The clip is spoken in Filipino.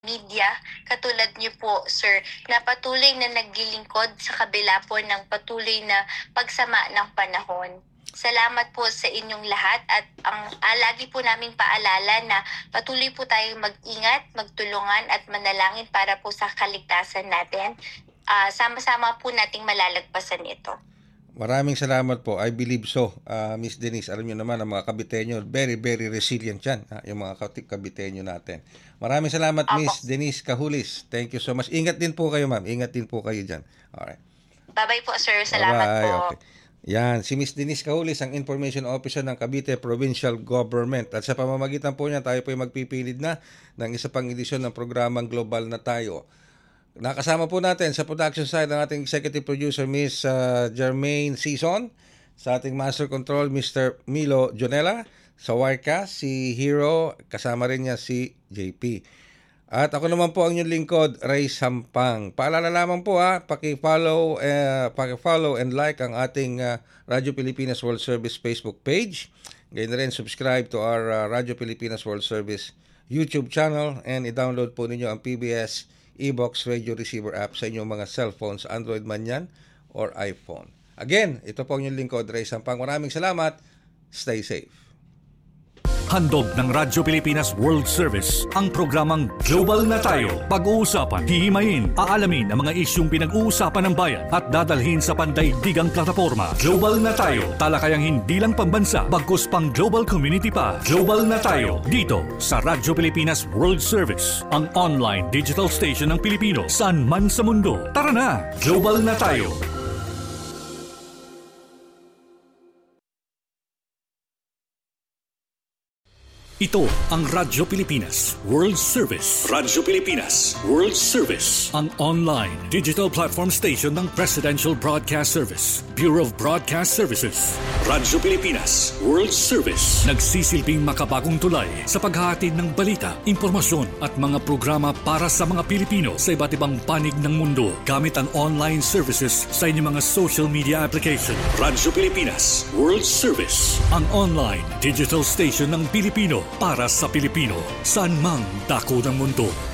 media katulad niyo po, sir, na patuloy na naglilingkod sa kabila po ng patuloy na pagsama ng panahon. Salamat po sa inyong lahat at lagi po naming paalala na patuloy po tayong mag-ingat, magtulungan at manalangin para po sa kaligtasan natin. Sama-sama po nating malalagpasan ito. Maraming salamat po. I believe so. Miss Denise, alam niyo naman ang mga Caviteño, very, very resilient yan. Yung mga Caviteño natin. Maraming salamat, Miss Denise Cahulis. Thank you so much. Ingat din po kayo, ma'am. Ingat din po kayo dyan. Alright. Bye-bye po, sir. Salamat po. Okay. Yan, si Miss Denise Cahulis, ang Information Officer ng Cavite Provincial Government. At sa pamamagitan po niya, tayo po ay magpipilid na ng isa pang edisyon ng programang Global na Tayo. Nakasama po natin sa production side ang ating executive producer, Miss Jermaine Sison. Sa ating master control, Mr. Milo Jonella. Sa Wirecast, si Hero. Kasama rin niya si JP. At ako naman po ang inyong lingkod, Ray Sampang. Paalala lamang po paki-follow and like ang ating Radyo Pilipinas World Service Facebook page. Ganyan rin, subscribe to our Radyo Pilipinas World Service YouTube channel and i-download po ninyo ang PBS e-box radio receiver app sa inyong mga cellphones, Android man yan or iPhone. Again, ito po ang inyong lingkod, Ray Sampang. Maraming salamat. Stay safe. Handog ng Radyo Pilipinas World Service ang programang Global na Tayo. Pag-uusapan, hihimayin, aalamin ang mga isyung pinag-uusapan ng bayan at dadalhin sa pandaigdigang plataforma. Global na Tayo, talakayang hindi lang pambansa, bagkus pang global community pa. Global na Tayo, dito sa Radyo Pilipinas World Service, ang online digital station ng Pilipino saan man sa mundo. Tara na, Global na Tayo. Ito ang Radyo Pilipinas World Service. Radyo Pilipinas World Service. Ang online digital platform station ng Presidential Broadcast Service, Bureau of Broadcast Services. Radyo Pilipinas World Service. Nagsisilbing makabagong tulay sa paghahatid ng balita, impormasyon at mga programa para sa mga Pilipino sa iba't ibang panig ng mundo gamit ang online services sa inyong mga social media application. Radyo Pilipinas World Service. Ang online digital station ng Pilipino para sa Pilipino, saan mang dako ng mundo.